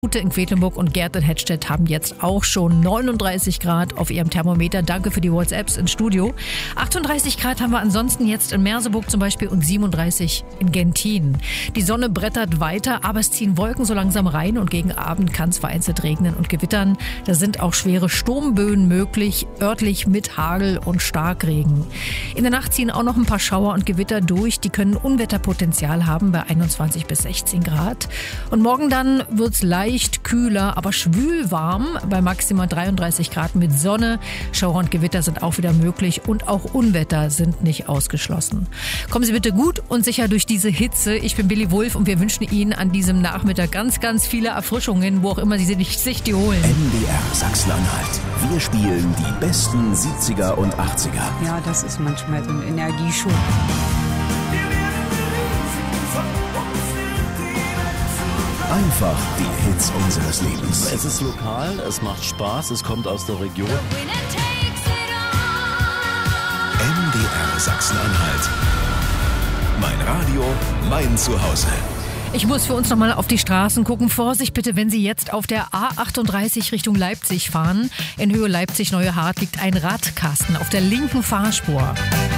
Ute in Quedlinburg und Gerd in Hettstedt haben jetzt auch schon 39 Grad auf ihrem Thermometer. Danke für die WhatsApps ins Studio. 38 Grad haben wir ansonsten jetzt in Merseburg zum Beispiel und 37 in Gentin. Die Sonne brettert weiter, aber es ziehen Wolken so langsam rein und gegen Abend kann es vereinzelt regnen und gewittern. Da sind auch schwere Sturmböen möglich, örtlich mit Hagel und Starkregen. In der Nacht ziehen auch noch ein paar Schauer und Gewitter durch. Die können Unwetterpotenzial haben bei 21 bis 16 Grad. Und morgen dann wird's leicht kühler, aber schwül warm bei maximal 33 Grad mit Sonne. Schauer und Gewitter sind auch wieder möglich und auch Unwetter sind nicht ausgeschlossen. Kommen Sie bitte gut und sicher durch diese Hitze. Ich bin Billy Wulff und wir wünschen Ihnen an diesem Nachmittag ganz, ganz viele Erfrischungen, wo auch immer Sie sich die holen. NDR Sachsen-Anhalt. Wir spielen die besten 70er und 80er. Ja, das ist manchmal so ein Energieschub. Einfach die Hits unseres Lebens. Es ist lokal, es macht Spaß, es kommt aus der Region. NDR Sachsen-Anhalt. Mein Radio, mein Zuhause. Ich muss für uns nochmal auf die Straßen gucken. Vorsicht bitte, wenn Sie jetzt auf der A38 Richtung Leipzig fahren. In Höhe Leipzig-Neuehardt liegt ein Radkasten auf der linken Fahrspur.